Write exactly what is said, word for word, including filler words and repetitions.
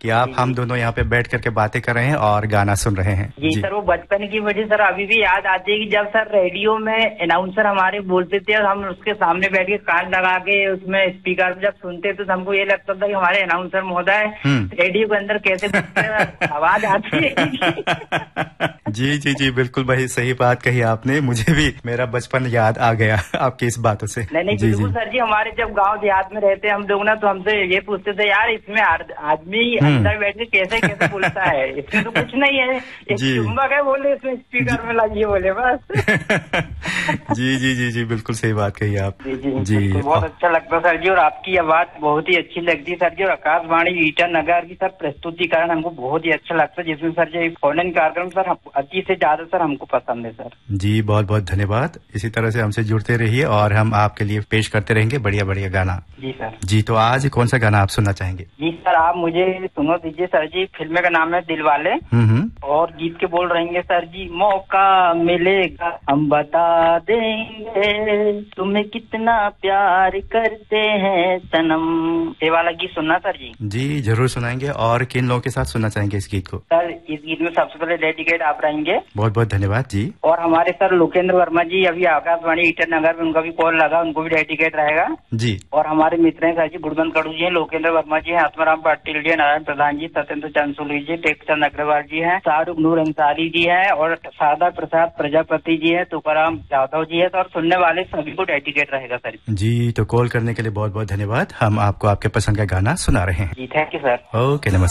कि आप हम दोनों यहाँ पे बैठ करके बातें कर रहे हैं और गाना सुन रहे हैं। जी, जी सर, वो बचपन की वजह सर अभी भी याद आती है कि जब सर रेडियो में अनाउंसर हमारे बोलते थे और हम उसके सामने बैठ के कान लगा के उसमें स्पीकर जब सुनते थे तो हमको ये लगता था कि हमारे अनाउंसर महोदय रेडियो के अंदर कैसे आवाज आती है। जी जी जी, बिल्कुल भाई सही बात कही आपने। मुझे भी मेरा बचपन याद आ गया आपकी इस बातों से। नहीं नहीं बिल्कुल सर जी, हमारे जब गांव देहात में रहते हम लोग ना तो हमसे ये पूछते थे यार इसमें आदमी अंदर बैठ के कैसे कैसे बोलता है, इसमें तो कुछ नहीं है, एक चुंबक है बोले इसमें स्पीकर में लगिए बोले बस। जी जी जी जी, बिल्कुल सही बात कही आप। जी जी जी, बहुत अच्छा लगता सर जी, और आपकी आवाज बहुत ही अच्छी लगती सर जी, और आकाशवाणी ईटानगर की सर प्रस्तुतिकरण हमको बहुत ही अच्छा लगता है, जिसमें सर जी फोन इन कार्यक्रम सर अति से ज्यादा सर हमको पसंद है सर। जी बहुत बहुत धन्यवाद, इसी तरह से हमसे जुड़ते रहिए और हम आपके लिए पेश करते रहेंगे बढ़िया बढ़िया गाना। जी सर। जी, तो आज कौन सा गाना आप सुनना चाहेंगे? जी सर, आप मुझे सुनो दीजिए सर जी, फिल्म का नाम है दिलवाले और गीत के बोल रहेंगे सर जी, मौका मिलेगा हम बता देंगे तुम्हें कितना प्यार करते हैं सनम, ये वाला गीत सुनना सर जी। जी जरूर सुनाएंगे। और किन लोगों के साथ सुनना चाहेंगे इस गीत को? सर इस गीत में सबसे पहले डेडिकेट आप रहेंगे। बहुत बहुत धन्यवाद जी। और हमारे सर लोकेंद्र वर्मा जी अभी आकाशवाणी ईटानगर में उनका भी कॉल लगा, उनको भी डेडिकेट रहेगा जी। और हमारे मित्र हैं सर जी गुणवंत कड़ू जी हैं, लोकेंद्र वर्मा जी हैं, आत्माराम पाटिल जी, नारायण प्रधान जी, सत्येंद्र चंसुली जी, टेकचंद अग्रवाल जी हैं, शाहरुख नूर अंसारी जी हैं और शारदा प्रसाद प्रजापति जी है, तुकाराम यादव जी है, और सुनने वाले सभी को डेडिकेट रहेगा सर जी। तो कॉल करने के लिए बहुत बहुत धन्यवाद। हम आपको आपके पसंद का गाना सुना रहे हैं। जी थैंक यू सर। ओके नमस्कार।